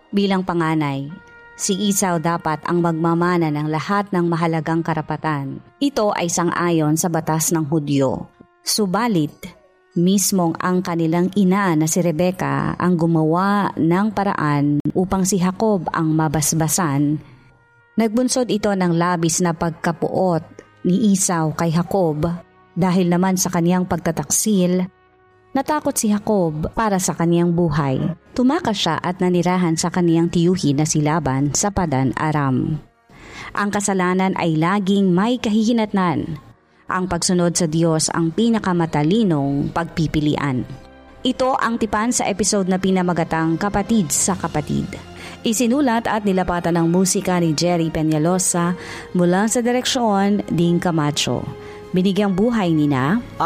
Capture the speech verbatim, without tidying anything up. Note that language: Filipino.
Bilang panganay, si Esau dapat ang magmamana ng lahat ng mahalagang karapatan. Ito ay sang-ayon sa batas ng Hudyo. Subalit, mismong ang kanilang ina na si Rebecca ang gumawa ng paraan upang si Jacob ang mabasbasan. Nagbunsod ito ng labis na pagkapuot ni Esau kay Jacob dahil naman sa kaniyang pagtataksil. Natakot si Jacob para sa kaniyang buhay. Tumakas siya at nanirahan sa kaniyang tiyuhin na si Laban sa Padan Aram. Ang kasalanan ay laging may kahihinatnan. Ang pagsunod sa Diyos ang pinakamatalinong pagpipilian. Ito ang tipan sa episode na pinamagatang Kapatid sa Kapatid. Isinulat at nilapatan ng musika ni Jerry Peñalosa mula sa direksyon Ding Camacho. Binigyang buhay ni na